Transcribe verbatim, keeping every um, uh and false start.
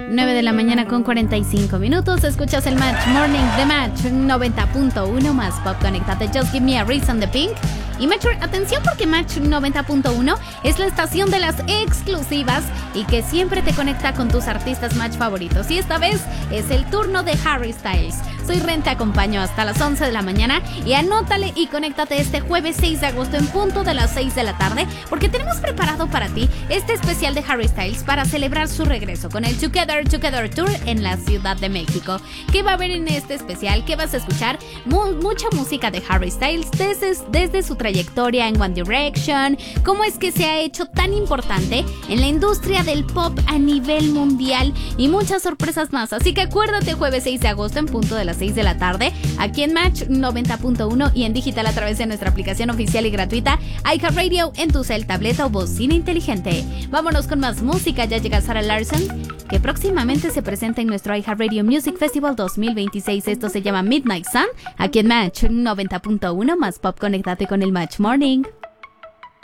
nueve de la mañana con cuarenta y cinco minutos. Escuchas el Match Morning de Match noventa punto uno más Pop. Conéctate. Just Give Me a Reason de Pink. Y Metro, atención porque Match noventa punto uno es la estación de las exclusivas y que siempre te conecta con tus artistas Match favoritos. Y esta vez es el turno de Harry Styles. Soy Ren, te acompaño hasta las once de la mañana y anótale y conéctate este jueves seis de agosto en punto de las seis de la tarde porque tenemos preparado para ti este especial de Harry Styles para celebrar su regreso con el Together Together Tour en la Ciudad de México. ¿Qué va a haber en este especial? ¿Qué vas a escuchar? Mu- mucha música de Harry Styles desde, desde su trayectoria en One Direction, cómo es que se ha hecho tan importante en la industria del pop a nivel mundial y muchas sorpresas más. Así que acuérdate, jueves seis de agosto en punto de las seis de la tarde, aquí en Match noventa punto uno y en digital a través de nuestra aplicación oficial y gratuita iHeartRadio en tu cel, tableta o bocina inteligente. Vámonos con más música. Ya llega Sarah Larson, que próximamente se presenta en nuestro iHeartRadio Music Festival dos mil veintiséis. Esto se llama Midnight Sun, aquí en Match noventa punto uno más Pop. Conéctate con el Match Morning.